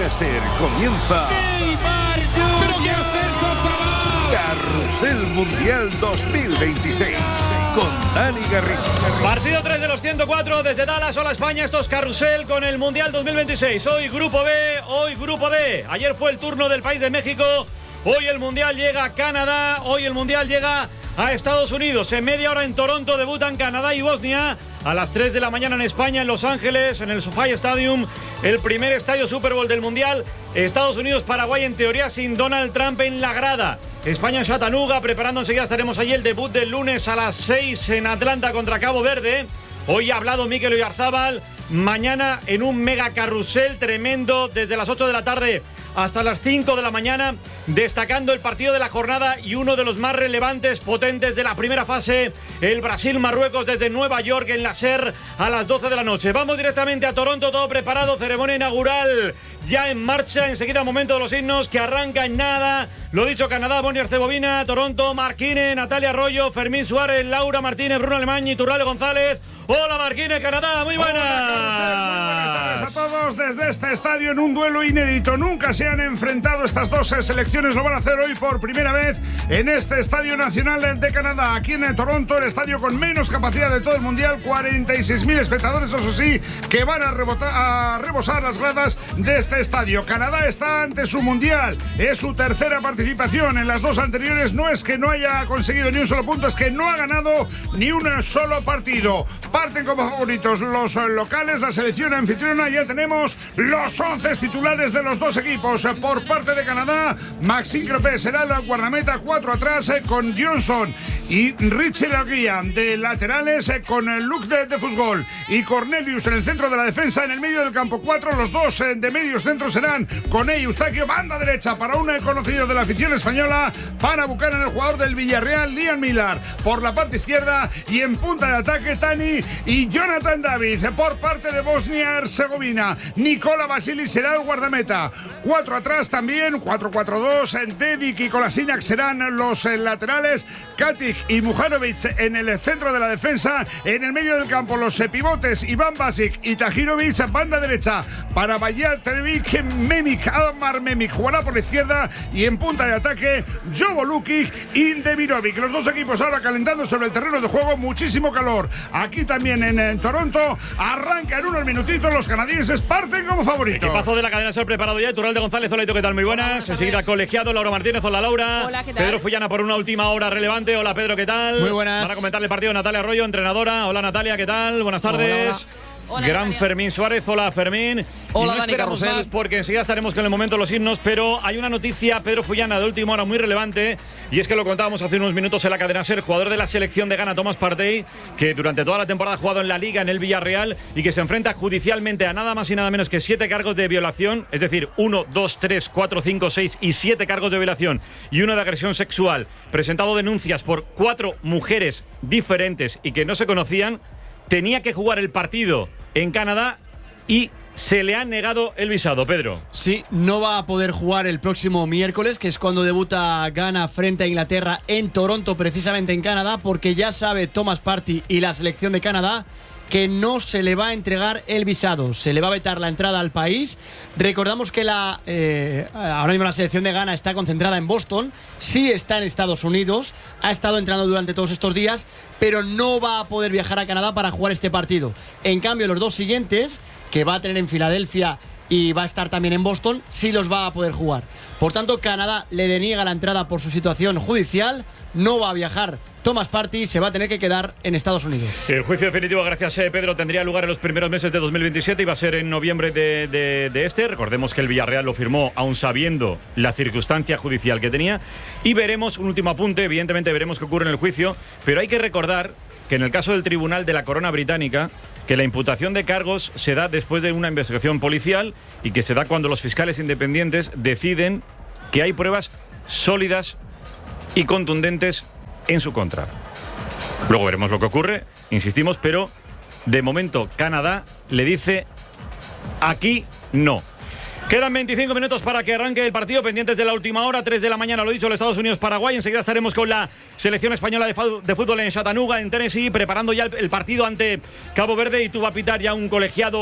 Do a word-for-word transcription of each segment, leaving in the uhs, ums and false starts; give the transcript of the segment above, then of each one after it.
cadena SER comienza. ¿Pero qué has hecho, chaval? Carrusel Mundial dos mil veintiséis con Dani Garrido. Partido tres de los ciento cuatro desde Dallas. Hola España, esto es Carrusel con el Mundial dos mil veintiséis. Hoy Grupo B, hoy Grupo D. Ayer fue el turno del país de México. Hoy el Mundial llega a Canadá. Hoy el Mundial llega a Estados Unidos. En media hora en Toronto debutan Canadá y Bosnia. A las tres de la mañana en España, en Los Ángeles, en el SoFi Stadium, el primer estadio Super Bowl del Mundial. Estados Unidos-Paraguay, en teoría sin Donald Trump en la grada. España en Chattanooga, preparando enseguida, estaremos allí el debut del lunes a las seis en Atlanta contra Cabo Verde. Hoy ha hablado Mikel Oyarzabal. Mañana en un mega carrusel tremendo desde las ocho de la tarde hasta las cinco de la mañana, destacando el partido de la jornada y uno de los más relevantes, potentes de la primera fase, el Brasil-Marruecos desde Nueva York en la SER a las doce de la noche. Vamos directamente a Toronto, todo preparado, ceremonia inaugural ya en marcha, enseguida momento de los himnos que arranca en nada. Lo dicho, Canadá, Bosnia-Herzegovina, Toronto, Marquine, Natalia Arroyo, Fermín Suárez, Laura Martínez, Bruno Alemán y Turrale González. Hola Marquine, Canadá, muy buenas. Hola, muy buenas tardes a todos desde este estadio en un duelo inédito. Nunca se han enfrentado estas dos selecciones, lo van a hacer hoy por primera vez en este Estadio Nacional de Canadá. Aquí en Toronto, el estadio con menos capacidad de todo el Mundial, cuarenta y seis mil espectadores, eso sí, que van a, rebotar, a rebosar las gradas de este estadio. Canadá está ante su Mundial, es su tercera participación. En las dos anteriores no es que no haya conseguido ni un solo punto, es que no ha ganado ni un solo partido. Parten como favoritos los locales, la selección anfitriona. Ya tenemos los once titulares de los dos equipos. Por parte de Canadá, Maxime Crepé será la guardameta, cuatro atrás con Johnson y Richie Laguía de laterales, con Luc de, de Fusgol y Cornelius en el centro de la defensa. En el medio del campo, cuatro, los dos de medios centro serán Koné y Eustaquio. Banda derecha para un conocido de la afición española, para buscar en el jugador del Villarreal, Liam Millar. Por la parte izquierda y en punta de ataque, Tani y Jonathan David. Por parte de Bosnia-Herzegovina, Nikola Vasili será el guardameta. Cuatro atrás también, cuatro cuatro dos. Dedic y Kolasinac serán los laterales. Katic y Mujanovic en el centro de la defensa. En el medio del campo, los pivotes Iván Basic y Tahirovic. Banda derecha para Bajarevic, Memik, Admar Memik jugará por la izquierda. Y en punta de ataque, Jovo Lukic y Demirovic. Los dos equipos ahora calentando sobre el terreno de juego. Muchísimo calor. Aquí también en, en Toronto. Arranca en unos minutitos. Los canadienses parten como favoritos. Equipazo de la cadena SER preparado ya. Turralde González, hola, ¿qué tal? Muy buenas. Enseguida colegiado, Laura Martínez, hola Laura. Hola, ¿qué tal? Pedro Fullana por una última hora relevante. Hola Pedro, ¿qué tal? Muy buenas. Van a comentar el partido Natalia Arroyo, entrenadora. Hola Natalia, ¿qué tal? Buenas tardes. Hola, hola. Hola, Gran Natalia. Fermín Suárez, hola Fermín. Hola, y no Dani esperamos Carrusel. más porque enseguida estaremos con el momento de los himnos, pero hay una noticia, Pedro Fullana, de última hora muy relevante, y es que lo contábamos hace unos minutos en la cadena SER, jugador de la selección de Ghana, Thomas Partey, que durante toda la temporada ha jugado en la Liga, en el Villarreal, y que se enfrenta judicialmente a nada más y nada menos que siete cargos de violación, es decir, uno, dos, tres, cuatro, cinco, seis y siete cargos de violación y uno de agresión sexual, presentado denuncias por cuatro mujeres diferentes y que no se conocían. Tenía que jugar el partido en Canadá y se le ha negado el visado, Pedro. Sí, no va a poder jugar el próximo miércoles, que es cuando debuta Ghana frente a Inglaterra en Toronto, precisamente en Canadá, porque ya sabe Thomas Partey y la selección de Canadá que no se le va a entregar el visado, se le va a vetar la entrada al país. Recordamos que la eh, ahora mismo la selección de Ghana está concentrada en Boston, sí está en Estados Unidos, ha estado entrenando durante todos estos días, pero no va a poder viajar a Canadá para jugar este partido. En cambio, los dos siguientes, que va a tener en Filadelfia y va a estar también en Boston, sí los va a poder jugar. Por tanto, Canadá le deniega la entrada por su situación judicial, no va a viajar Thomas Partey, se va a tener que quedar en Estados Unidos. El juicio definitivo, gracias a Pedro, tendría lugar en los primeros meses de dos mil veintisiete y va a ser en noviembre de, de, de este. Recordemos que el Villarreal lo firmó aún sabiendo la circunstancia judicial que tenía. Y veremos, un último apunte, evidentemente veremos qué ocurre en el juicio, pero hay que recordar que en el caso del Tribunal de la Corona Británica, que la imputación de cargos se da después de una investigación policial y que se da cuando los fiscales independientes deciden que hay pruebas sólidas y contundentes en su contra. Luego veremos lo que ocurre, insistimos, pero de momento Canadá le dice aquí no. Quedan veinticinco minutos para que arranque el partido, pendientes de la última hora, tres de la mañana, lo dicho, el Estados Unidos-Paraguay. Enseguida estaremos con la selección española de, de fútbol en Chattanooga, en Tennessee, preparando ya el, el partido ante Cabo Verde. Y tú va a pitar ya un colegiado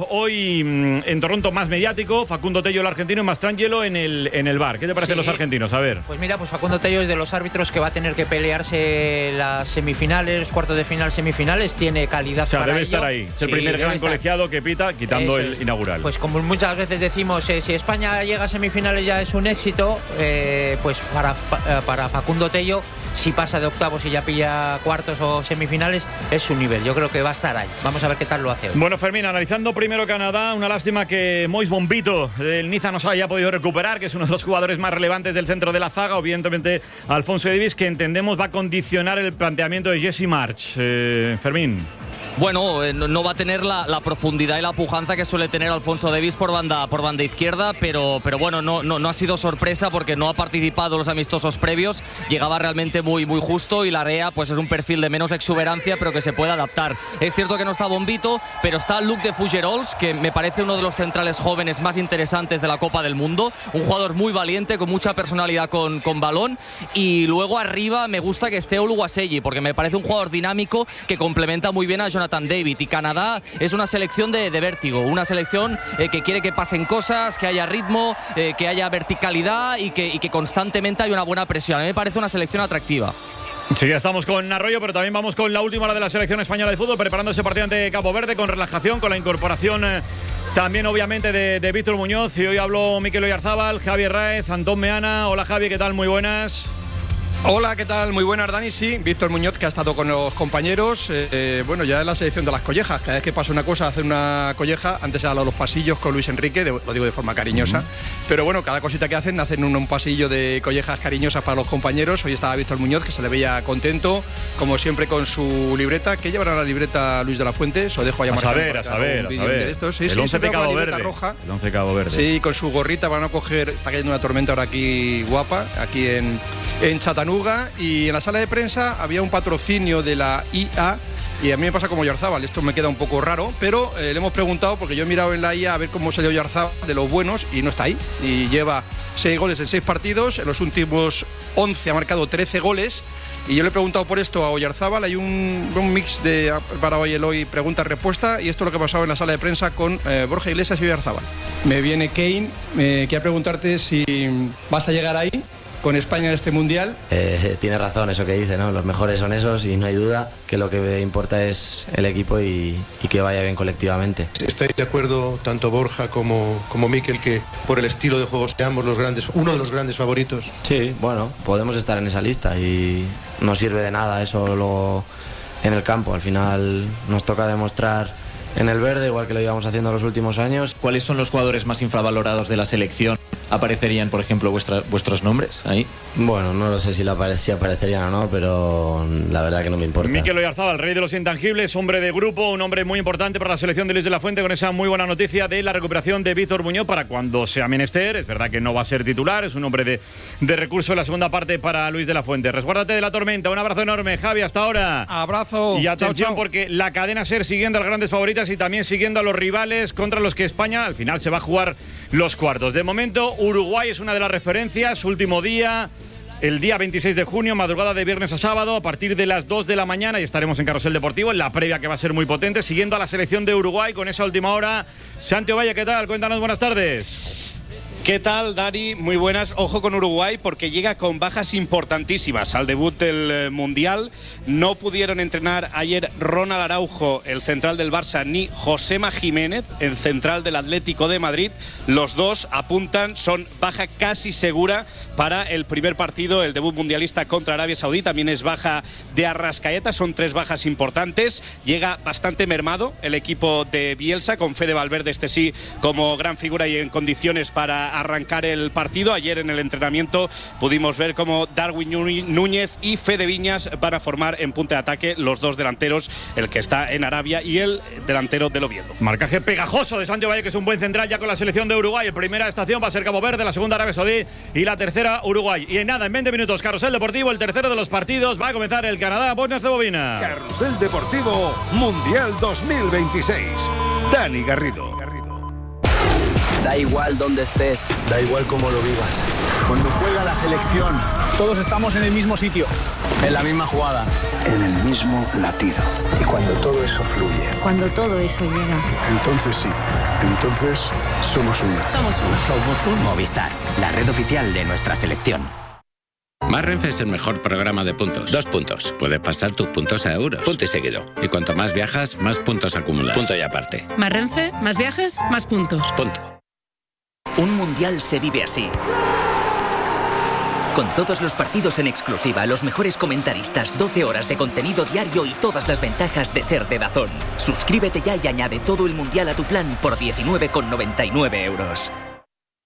hoy mmm, en Toronto más mediático, Facundo Tello, el argentino, y Mastrangelo en el, en el bar. ¿Qué te parecen sí. los argentinos? A ver. Pues mira, pues Facundo Tello es de los árbitros que va a tener que pelearse las semifinales, cuartos de final, semifinales. Tiene calidad o sea, para debe ello. estar ahí. Es el sí, primer gran estar. colegiado que pita, quitando Eso el es. inaugural. Pues como muchas veces decimos, eh, si España llega a semifinales ya es un éxito, eh, pues para, para Facundo Tello, si pasa de octavos y ya pilla cuartos o semifinales, es su nivel. Yo creo que va a estar ahí. Vamos a ver qué tal lo hace hoy. Bueno, Fermín, analizando primero Canadá, una lástima que Mois Bombito del Niza no se haya podido recuperar, que es uno de los jugadores más relevantes del centro de la zaga, evidentemente Alfonso Davies, que entendemos va a condicionar el planteamiento de Jesse March. Eh, Fermín. Bueno, eh, no va a tener la, la profundidad y la pujanza que suele tener Alfonso Davies por banda, por banda izquierda, pero, pero bueno, no, no, no ha sido sorpresa porque no ha participado en los amistosos previos, llegaba realmente muy, muy justo y Larea pues es un perfil de menos exuberancia pero que se puede adaptar. Es cierto que no está Bombito, pero está Luc de Fougerols, que me parece uno de los centrales jóvenes más interesantes de la Copa del Mundo, un jugador muy valiente, con mucha personalidad con, con balón, y luego arriba me gusta que esté Oluwaseyi, porque me parece un jugador dinámico que complementa muy bien a Jonathan David. Y Canadá es una selección de, de vértigo, una selección eh, que quiere que pasen cosas, que haya ritmo, eh, que haya verticalidad y que, y que constantemente haya una buena presión. A mí me parece una selección atractiva. Sí, ya estamos con Arroyo, pero también vamos con la última hora de la selección española de fútbol, preparando ese partido ante Cabo Verde con relajación, con la incorporación eh, también obviamente de, de Víctor Muñoz. Y hoy habló Mikel Oyarzábal, Javier Raez, Antón Meana. Hola Javi, ¿qué tal? Muy buenas. Hola, ¿qué tal? Muy buenas, Dani. Sí, Víctor Muñoz, que ha estado con los compañeros. Eh, bueno, ya es la selección de las collejas. Cada vez que pasa una cosa, hace una colleja. Antes se ha hablado los pasillos con Luis Enrique, de, lo digo de forma cariñosa. Uh-huh. Pero bueno, cada cosita que hacen, hacen un, un pasillo de collejas cariñosas para los compañeros. Hoy estaba Víctor Muñoz, que se le veía contento, como siempre, con su libreta. ¿Qué llevará la libreta Luis de la Fuente? Os dejo allá a saber, a saber, a saber. Sí, el sí, once de Cabo Verde. Roja. El once de Cabo Verde. Sí, con su gorrita van a coger. Está cayendo una tormenta ahora aquí guapa, aquí en, en Chattanooga. Y en la sala de prensa había un patrocinio de la I A. Y a mí me pasa como Oyarzábal, esto me queda un poco raro, pero eh, le hemos preguntado, porque yo he mirado en la I A a ver cómo salió Oyarzábal de los buenos y no está ahí. Y lleva seis goles en seis partidos, en los últimos once ha marcado trece goles. Y yo le he preguntado por esto a Oyarzábal, hay un, un mix de para hoy el hoy pregunta-respuesta, y esto es lo que ha pasado en la sala de prensa con eh, Borja Iglesias y Oyarzábal. Me viene Kane, eh, quiero preguntarte si vas a llegar ahí con España en este mundial. Eh, tiene razón eso que dice, ¿no? Los mejores son esos y no hay duda que lo que importa es el equipo y, y que vaya bien colectivamente. ¿Estáis de acuerdo, tanto Borja como, como Mikel, que por el estilo de juego seamos los grandes, uno de los grandes favoritos? Sí, bueno, podemos estar en esa lista y no sirve de nada eso luego en el campo. Al final nos toca demostrar en el verde, igual que lo íbamos haciendo los últimos años. ¿Cuáles son los jugadores más infravalorados de la selección? ¿Aparecerían, por ejemplo, vuestra, vuestros nombres ahí? Bueno, no lo sé si, la apare si aparecerían o no, pero la verdad que no me importa. Mikel Oyarzábal, rey de los intangibles, hombre de grupo, un hombre muy importante para la selección de Luis de la Fuente, con esa muy buena noticia de la recuperación de Víctor Muñoz para cuando sea menester. Es verdad que no va a ser titular, es un hombre de, de recurso en la segunda parte para Luis de la Fuente. Resguárdate de la tormenta, un abrazo enorme, Javi, hasta ahora. Abrazo. Y atención, chao, chao. Porque la cadena SER siguiendo a las grandes favoritas y también siguiendo a los rivales contra los que España al final se va a jugar los cuartos. De momento, Uruguay es una de las referencias, último día, el día veintiséis de junio, madrugada de viernes a sábado, a partir de las dos de la mañana, y estaremos en Carrusel Deportivo, en la previa que va a ser muy potente, siguiendo a la selección de Uruguay con esa última hora. Santi Ovalle, ¿qué tal? Cuéntanos, buenas tardes. ¿Qué tal, Dani? Muy buenas. Ojo con Uruguay porque llega con bajas importantísimas al debut del Mundial. No pudieron entrenar ayer Ronald Araujo, el central del Barça, ni Josema Jiménez, el central del Atlético de Madrid. Los dos apuntan, son baja casi segura para el primer partido, el debut mundialista contra Arabia Saudí. También es baja de Arrascaeta, son tres bajas importantes. Llega bastante mermado el equipo de Bielsa, con Fede Valverde, este sí, como gran figura y en condiciones para arrancar el partido. Ayer en el entrenamiento pudimos ver cómo Darwin Núñez y Fede Viñas van a formar en punta de ataque, los dos delanteros, el que está en Arabia y el delantero del Oviedo. Marcaje pegajoso de Santi Valle, que es un buen central ya con la selección de Uruguay. La primera estación va a ser Cabo Verde, la segunda Arabia Saudí y la tercera Uruguay. Y en nada, en veinte minutos, Carrusel Deportivo, el tercero de los partidos. Va a comenzar el Canadá, Bosnia-Herzegovina. Carrusel Deportivo Mundial dos mil veintiséis. Dani Garrido. Da igual dónde estés. Da igual cómo lo vivas. Cuando juega la selección, todos estamos en el mismo sitio. En la misma jugada. En el mismo latido. Y cuando todo eso fluye. Cuando todo eso llega. Entonces sí. Entonces somos uno. Somos uno. Somos un Movistar, la red oficial de nuestra selección. Más Renfe es el mejor programa de puntos. Dos puntos. Puedes pasar tus puntos a euros. Punto y seguido. Y cuanto más viajas, más puntos acumulas. Punto y aparte. Más Renfe, más viajes, más puntos. Punto. Un mundial se vive así. Con todos los partidos en exclusiva, los mejores comentaristas, doce horas de contenido diario y todas las ventajas de ser de DAZN. Suscríbete ya y añade todo el mundial a tu plan por diecinueve con noventa y nueve euros.